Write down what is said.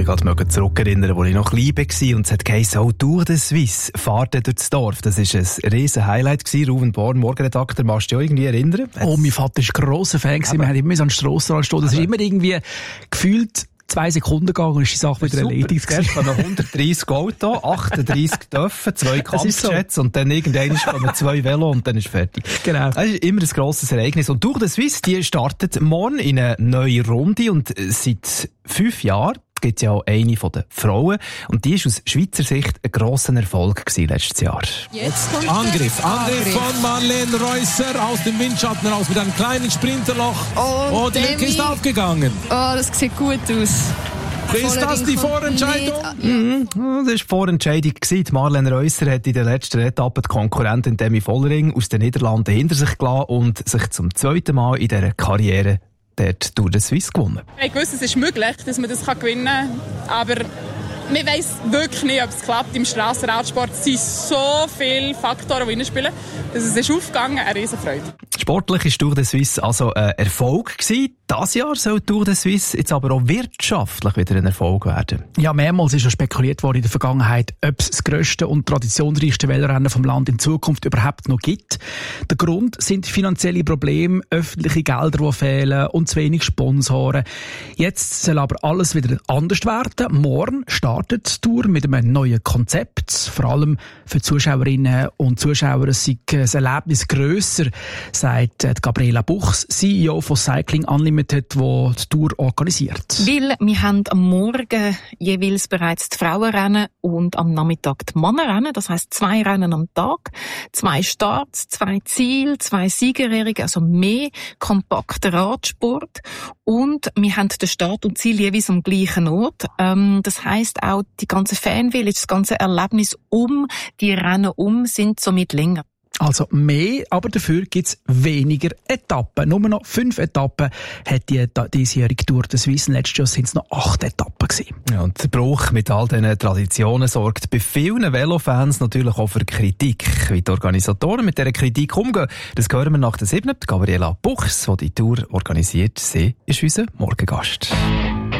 mich gerade zurückerinnern, als ich noch klein war und es hat geheißen, oh, Tour de Suisse, Fahrt durch das Dorf. Das war ein riesen Highlight gewesen. Ruven Born, Morgenredakteur, magst du dich irgendwie erinnern? Oh, mein Vater war ein grosser Fan. Wir haben immer so an der Strassenrand stehen. Das ist immer irgendwie gefühlt 2 Sekunden gegangen und ist die Sache wieder erledigt. Zuerst kommen 130 Auto, 38 Dörfer, 2 Kampfjets und dann irgendwann kommen 2 Velo und dann ist fertig. Genau. Das ist immer ein grosses Ereignis. Und Tour de Suisse, die startet morgen in eine neue Runde und seit 5 Jahren gibt es ja auch eine von den Frauen. Und die ist aus Schweizer Sicht ein grosser Erfolg gewesen letztes Jahr. Jetzt kommt Angriff von Marlene Reusser aus dem Windschatten raus mit einem kleinen Sprinterloch. Oh, die Lücke ist aufgegangen. Oh, das sieht gut aus. Ist das die Vorentscheidung? Das war die Vorentscheidung. Marlene Reusser hat in der letzten Etappe die Konkurrentin Demi Vollering aus den Niederlanden hinter sich gelassen und sich zum 2. Mal in dieser Karriere dort Tour de Suisse gewonnen. Ich wusste, es ist möglich, dass man das gewinnen kann, aber man weiss wirklich nicht, ob es klappt. Im Strassenradsport sind so viele Faktoren, die reinspielen, dass es ist aufgegangen, eine Riesenfreude. Sportlich war Tour de Suisse also ein Erfolg gewesen. Dieses Jahr soll Tour de Suisse jetzt aber auch wirtschaftlich wieder ein Erfolg werden. Ja, mehrmals ist ja spekuliert worden in der Vergangenheit, ob es das grösste und traditionsreichste Velorennen vom Land in Zukunft überhaupt noch gibt. Der Grund sind finanzielle Probleme, öffentliche Gelder, die fehlen und zu wenig Sponsoren. Jetzt soll aber alles wieder anders werden. Morgen startet die Tour mit einem neuen Konzept. Vor allem für Zuschauerinnen und Zuschauer ist das Erlebnis grösser, sagt Gabriela Buchs, CEO von Cycling Unlimited, die die Tour organisiert. Weil wir haben am Morgen jeweils bereits die Frauenrennen und am Nachmittag die Männerrennen. Das heisst 2 Rennen am Tag, 2 Starts, 2 Ziele, 2 Siegerehrungen, also mehr kompakter Radsport. Und wir haben den Start und Ziel jeweils am gleichen Ort. Das heisst auch, die ganze Fanvillage, das ganze Erlebnis die Rennen sind somit länger. Also mehr, aber dafür gibt es weniger Etappen. Nur noch 5 Etappen hat die diesjährige Tour de Suisse. Letztes Jahr sind es noch 8 Etappen gewesen. Ja, und der Bruch mit all diesen Traditionen sorgt bei vielen Velofans natürlich auch für Kritik. Wie die Organisatoren mit dieser Kritik umgehen, das hören wir nach der 7. Gabriela Buchs, die die Tour organisiert. Sie ist unser Morgengast.